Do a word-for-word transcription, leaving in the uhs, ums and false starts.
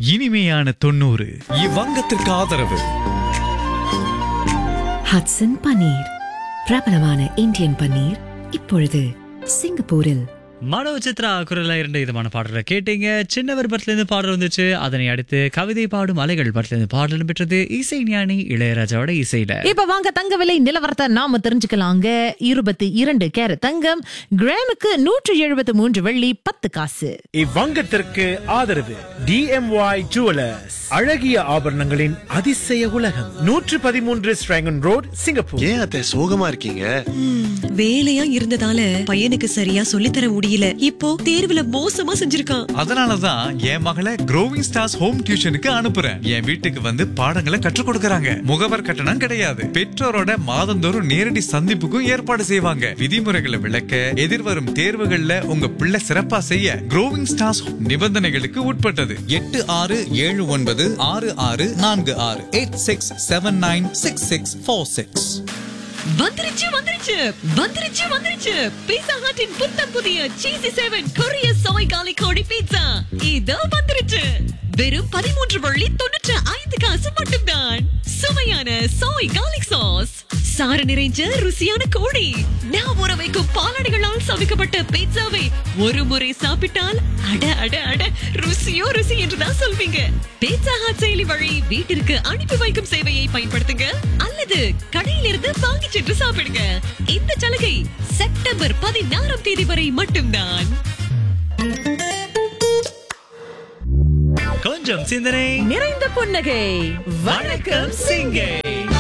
இனிமையான தொண்ணூறு. இவ்வங்கத்திற்கு ஆதரவு ஹட்சன் பன்னீர், பிரபலமான இந்தியன் பன்னீர், இப்பொழுது சிங்கப்பூரில். மனோ சித்ரா குரல்ல இரண்டு விதமான பாடல்களை கேட்டீங்க. சின்னவர் படத்துல இருந்து பாடல் வந்துச்சு. அதனை அடுத்து கவிதை பாடும் அலைகள் படத்துல இருந்து பாடல் பெற்றது இசை ஞானி இளையராஜாவோட இசையில. இப்ப வாங்க தங்க விலை நிலவரத்தை நாம தெரிஞ்சுக்கலாங்க. இருபத்தி இரண்டு கேரட் தங்கம் கிராமுக்கு நூற்றி எழுபத்தி மூன்று வெள்ளி பத்து காசு. இவ்வங்கத்திற்கு ஆதரவு டிஎம்ஒய் ஜுவலர்ஸ், அழகிய ஆபரணங்களின் அதிசய உலகம், நூற்று பதிமூன்று ஸ்ட்ராங்கன் ரோட், சிங்கப்பூர். ஏன் அத்தை சோகமா இருக்கீங்க? வேலையா இருந்ததால பையனுக்கு சரியா சொல்லித்தர முடியல. இப்போ தேர்வுல மோசமா செஞ்சிருக்கான். அதனாலதான் என் மகளை க்ரோவிங் ஸ்டார்ஸ் ஹோம் டியூஷனுக்கு அனுப்புறேன். என் வீட்டுக்கு வந்து பாடங்களை கற்றுக் கொடுக்கறாங்க. முகவர் கட்டணம் கிடையாது. பெற்றோரோட மாதந்தோறும் நேரடி சந்திப்புக்கும் ஏற்பாடு செய்வாங்க. விதிமுறைகளை விளக்க, எதிர்வரும் தேர்வுகள்ல உங்க பிள்ளை சிறப்பா செய்ய க்ரோவிங் ஸ்டார்ஸ் நிபந்தனைகளுக்கு உட்பட்டது. எட்டு ஆறு ஏழு ஒன்பது ஆறு ஆறு நான்கு ஆறு eight six seven nine six six four six. வந்துருச்சு வந்துருச்சு வந்துருச்சு வந்துருச்சு பீட்சா ஹட்டின் புத்தம் புதிய சீசி செவன் கொரிய சோய் காலி கோடி பீட்சா இதோ வந்துருச்சு. வெறும் பதிமூன்று வள்ளி தொண்ணூற்று ஐந்து காசு மட்டும்தான். சுவையான சோய் கார்லிக் சாஸ், சாறு நிறைஞ்ச ருசியான கோழி, நான் ஊற வைக்கும் பாலாடைகளால் சமைக்கப்பட்ட பீட்சாவை ஒரு முறை சாப்பிட்டால் அட அட அட ருசியோ ருசி என்றுதான் சொல்வீங்க. பீட்சா ஹட் செயலி வழி வீட்டிற்கு அனுப்பி வைக்கும் சேவையை பயன்படுத்துங்க அல்லது கடையிலிருந்து வாங்கி சென்று சாப்பிடுங்க. இந்த சலுகை செப்டம்பர் பதினாறாம் தேதி வரை மட்டும்தான். கொஞ்சம் சிந்தனை நிறைந்த புன்னகை. வணக்கம் சிங்கை.